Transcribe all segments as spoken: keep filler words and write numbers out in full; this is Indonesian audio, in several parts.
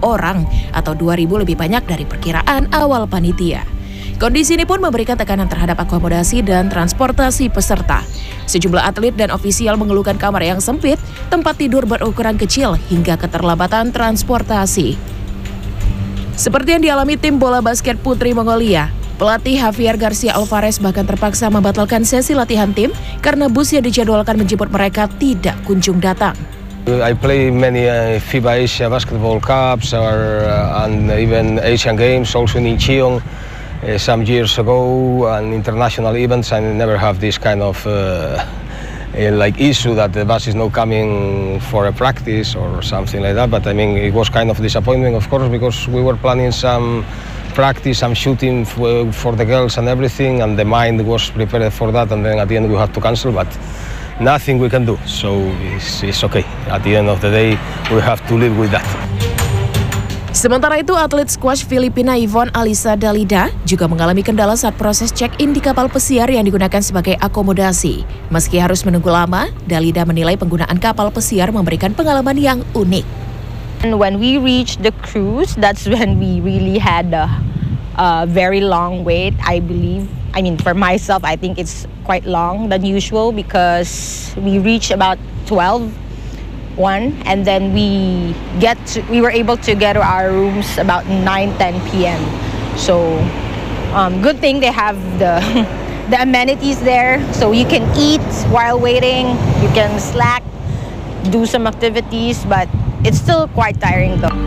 orang atau dua ribu lebih banyak dari perkiraan awal panitia. Kondisi ini pun memberikan tekanan terhadap akomodasi dan transportasi peserta. Sejumlah atlet dan ofisial mengeluhkan kamar yang sempit, tempat tidur berukuran kecil, hingga keterlambatan transportasi. Seperti yang dialami tim bola basket putri Mongolia, pelatih Javier Garcia Alvarez bahkan terpaksa membatalkan sesi latihan tim karena bus yang dijadwalkan menjemput mereka tidak kunjung datang. I play many uh, FIBA Asia Basketball Cups or, uh, and even Asian Games, also in Incheon. Uh, some years ago, and international events, I never have this kind of uh, uh, like issue that the bus is not coming for a practice or something like that. But I mean, it was kind of disappointing, of course, because we were planning some practice, some shooting for, for the girls and everything, and the mind was prepared for that, and then at the end we had to cancel. But nothing we can do, so it's, it's okay. At the end of the day, we have to live with that. Sementara itu, atlet squash Filipina Yvonne Alisa Dalida juga mengalami kendala saat proses check-in di kapal pesiar yang digunakan sebagai akomodasi. Meski harus menunggu lama, Dalida menilai penggunaan kapal pesiar memberikan pengalaman yang unik. And when we reached the cruise, that's when we really had a, a very long wait, I believe. I mean, for myself, I think it's quite long than usual because we reached about twelve. One, and then we get to, we were able to get to our rooms about nine ten p m So um, good thing they have the the amenities there, so you can eat while waiting, you can slack, do some activities, but it's still quite tiring though.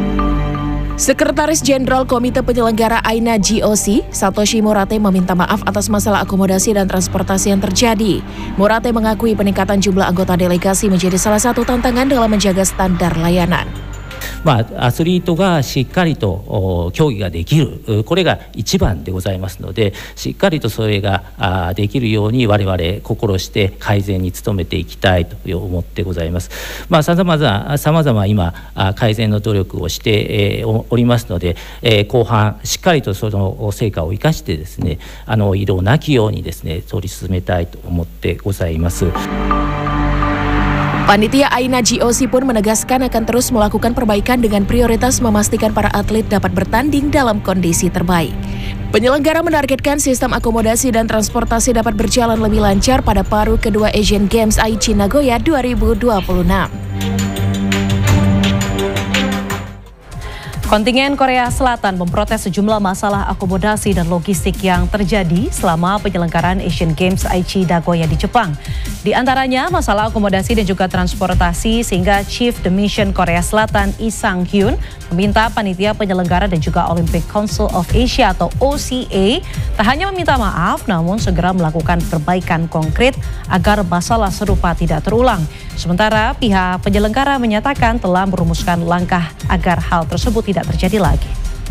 Sekretaris Jenderal Komite Penyelenggara A I N A G O C, Satoshi Murate, meminta maaf atas masalah akomodasi dan transportasi yang terjadi. Murate mengakui peningkatan jumlah anggota delegasi menjadi salah satu tantangan dalam menjaga standar layanan. まあ、アスリートがしっかりと競技ができる、これが一番でございますので、しっかりとそれができるように我々心して改善に努めていきたいと思ってございます。まあ、さまざまさまざま今改善の努力をしておりますので、後半しっかりとその成果を生かしてですね、あの異動なきようにですね取り進めたいと思ってございます。 Panitia A I N A G O C pun menegaskan akan terus melakukan perbaikan dengan prioritas memastikan para atlet dapat bertanding dalam kondisi terbaik. Penyelenggara menargetkan sistem akomodasi dan transportasi dapat berjalan lebih lancar pada paruh kedua Asian Games Aichi Nagoya dua ribu dua puluh enam. Kontingen Korea Selatan memprotes sejumlah masalah akomodasi dan logistik yang terjadi selama penyelenggaraan Asian Games Aichi Nagoya di Jepang. Di antaranya masalah akomodasi dan juga transportasi, sehingga Chief the Mission Korea Selatan Lee Sang-hyun meminta panitia penyelenggara dan juga Olympic Council of Asia atau O C A tak hanya meminta maaf, namun segera melakukan perbaikan konkret agar masalah serupa tidak terulang. Sementara pihak penyelenggara menyatakan telah merumuskan langkah agar hal tersebut tidak terjadi lagi.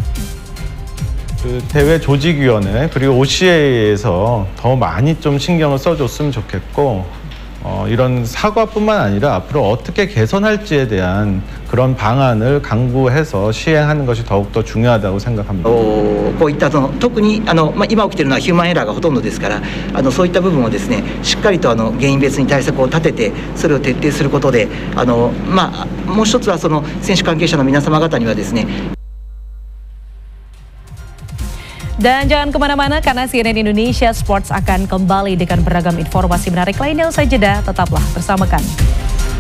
그 대회 조직위원회 그리고 O C A에서 더 많이 좀 신경을 써줬으면 좋겠고, 어, 이런 사과뿐만 아니라 앞으로 어떻게 개선할지에 대한 그런 방안을 강구해서 시행하는 것이 더욱더 중요하다고 생각합니다. こういったその特にあの、まあ、今起きているのはヒューマンエラーがほとんどですから、あのそういった部分をですねしっかりとあの原因別に対策を立ててそれを徹底することで、あの、まあ、もう一つはその選手関係者の皆様方にはですね。 Dan jangan kemana-mana karena C N N Indonesia Sports akan kembali dengan beragam informasi menarik lainnya. Usai jeda, tetaplah bersama kami.